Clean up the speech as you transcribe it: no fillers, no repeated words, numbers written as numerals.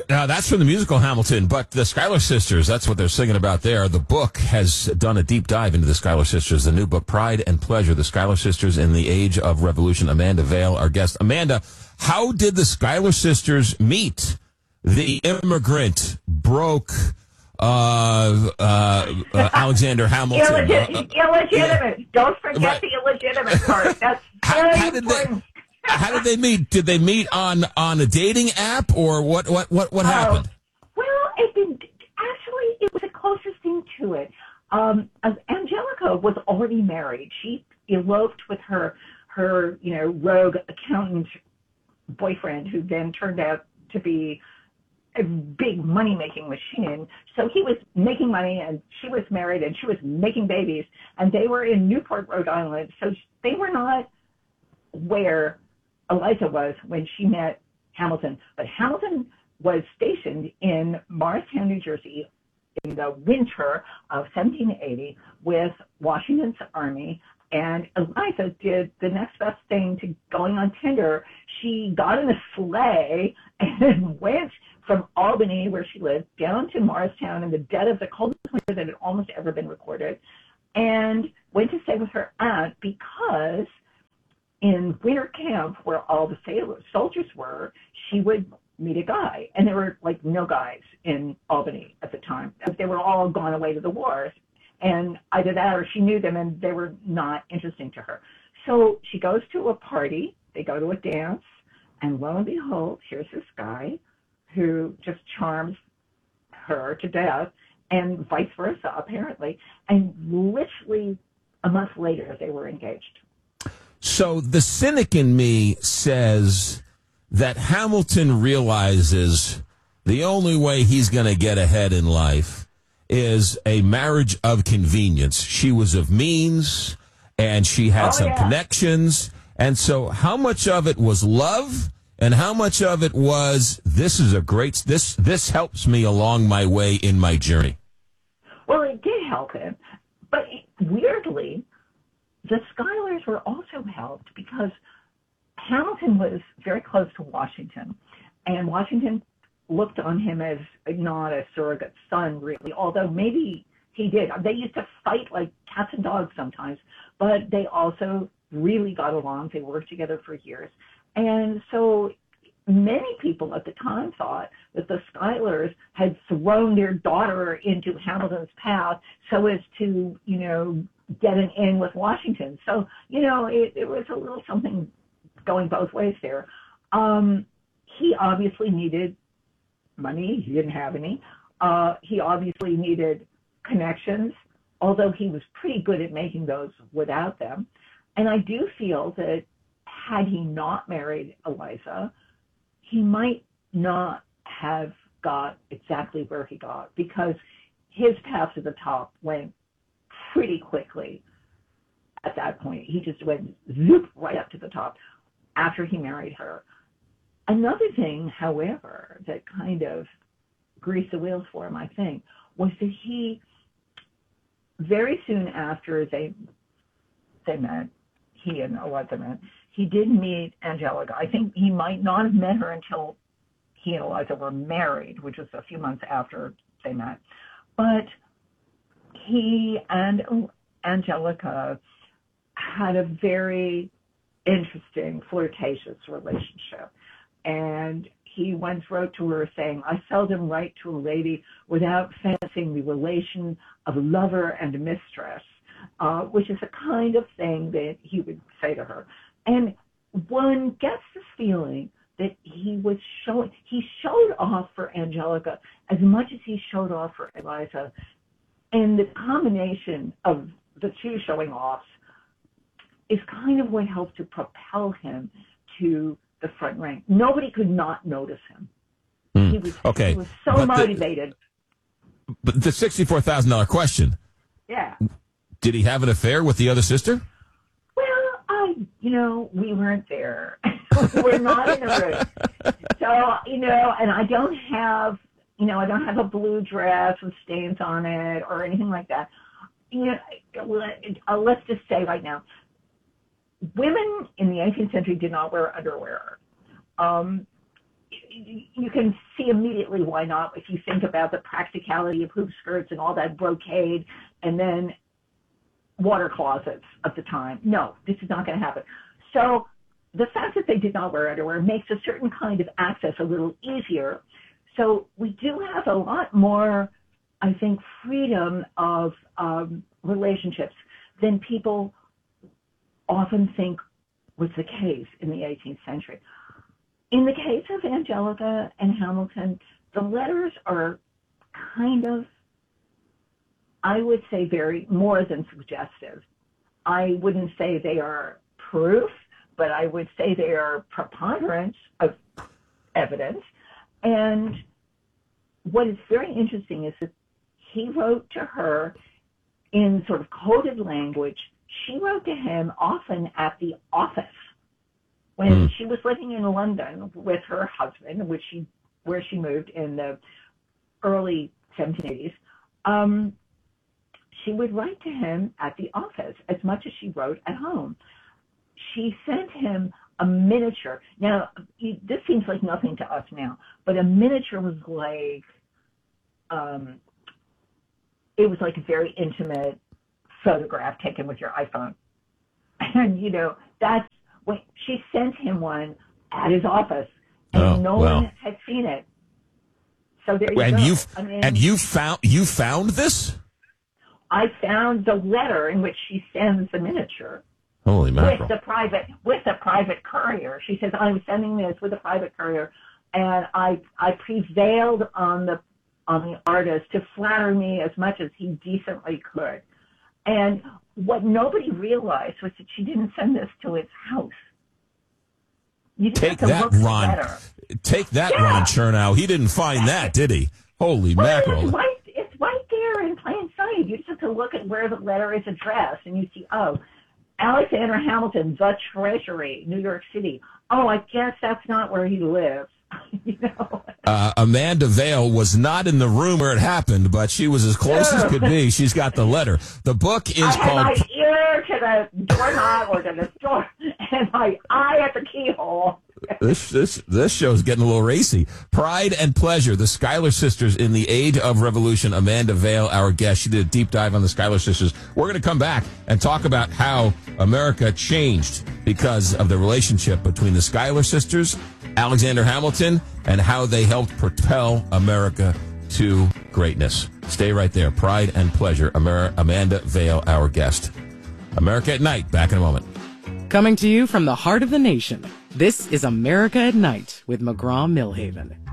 That's from the musical Hamilton, but the Schuyler Sisters, that's what they're singing about there. The book has done a deep dive into the Schuyler Sisters, the new book, Pride and Pleasure, the Schuyler Sisters in the Age of Revolution. Amanda Vale, our guest. Amanda, how did the Schuyler Sisters meet the immigrant, broke Alexander Hamilton? Illegitimate. Don't forget Right. the illegitimate part. That's How did they? How did they meet? Did they meet on a dating app, or what happened? Well, actually, it was the closest thing to it. Angelica was already married. She eloped with her rogue accountant boyfriend, who then turned out to be a big money-making machine. So he was making money, and she was married, and she was making babies, and they were in Newport, Rhode Island. So they were not where Eliza was when she met Hamilton. But Hamilton was stationed in Morristown, New Jersey in the winter of 1780 with Washington's army. And Eliza did the next best thing to going on Tinder. She got in a sleigh and went from Albany, where she lived, down to Morristown in the dead of the coldest winter that had almost ever been recorded, and went to stay with her aunt because in winter camp, where all the soldiers were, she would meet a guy. And there were like no guys in Albany at the time. They were all gone away to the wars. And either that or she knew them and they were not interesting to her. So she goes to a party, they go to a dance, and lo and behold, here's this guy who just charms her to death, and vice versa, apparently. And literally a month later, they were engaged. So the cynic in me says that Hamilton realizes the only way he's going to get ahead in life is a marriage of convenience. She was of means, and she had some connections. And so how much of it was love, and how much of it was, this helps me along my way in my journey? Well, it did help him. But weirdly, the Schuylers were also helped because Hamilton was very close to Washington, and Washington looked on him as not a surrogate son, really, although maybe he did. They used to fight like cats and dogs sometimes, but they also really got along. They worked together for years. And so many people at the time thought that the Schuylers had thrown their daughter into Hamilton's path so as to, get an in with Washington. So, it was a little something going both ways there. He obviously needed money. He didn't have any. He obviously needed connections, although he was pretty good at making those without them. And I do feel that had he not married Eliza, he might not have got exactly where he got, because his path to the top went pretty quickly at that point. He just went zoop right up to the top after he married her. Another thing, however, that kind of greased the wheels for him, I think, was that he, very soon after they met, he and Eliza met, he did meet Angelica. I think he might not have met her until he and Eliza were married, which was a few months after they met. But he and Angelica had a very interesting, flirtatious relationship. And he once wrote to her saying, "I seldom write to a lady without fancying the relation of lover and mistress," which is a kind of thing that he would say to her. And one gets the feeling that he showed off for Angelica as much as he showed off for Eliza. And the combination of the two showing offs is kind of what helped to propel him to the front rank. Nobody could not notice him. He was so motivated. But the $64,000 question. Yeah. Did he have an affair with the other sister? Well, we weren't there. We're not in the room. So, and I don't have a blue dress with stains on it or anything like that. Let's just say right now, women in the 18th century did not wear underwear. you can see immediately why not if you think about the practicality of hoop skirts and all that brocade and then water closets of the time. No, this is not going to happen. So the fact that they did not wear underwear makes a certain kind of access a little easier. So we do have a lot more, I think, freedom of relationships than people often think was the case in the 18th century. In the case of Angelica and Hamilton, the letters are kind of, I would say, very more than suggestive. I wouldn't say they are proof, but I would say they are preponderance of evidence. And what is very interesting is that he wrote to her in sort of coded language. She wrote to him often at the office when she was living in London with her husband, where she moved in the early 1780s. She would write to him at the office as much as she wrote at home. She sent him a miniature. Now, this seems like nothing to us now, but a miniature was like, it was like a very intimate photograph taken with your iPhone. And, that's when she sent him one at his office, and no one had seen it. So there you go. You found this? I found the letter in which she sends the miniature. Holy mackerel. With the private courier. She says, I'm sending this with a private courier, and I prevailed on the artist to flatter me as much as he decently could. And what nobody realized was that she didn't send this to his house. You just Take have to that, look Ron. better. Take that, yeah. Ron Chernow. He didn't find that, did he? Holy mackerel. It's right there in plain sight. You just have to look at where the letter is addressed, and you see, Alexander Hamilton, the Treasury, New York City. Oh, I guess that's not where he lives. Amanda Vale was not in the room where it happened, but she was as close as could be. She's got the letter. The book is called... I had my ear to the doorknob or to the door, and my eye at the keyhole. This show's getting a little racy. Pride and Pleasure, the Schuyler Sisters in the Age of Revolution. Amanda Vale, our guest. She did a deep dive on the Schuyler Sisters. We're going to come back and talk about how America changed because of the relationship between the Schuyler Sisters, Alexander Hamilton, and how they helped propel America to greatness. Stay right there. Pride and Pleasure. Amanda Vale, our guest. America at Night. Back in a moment. Coming to you from the heart of the nation, this is America at Night with McGraw-Milhaven.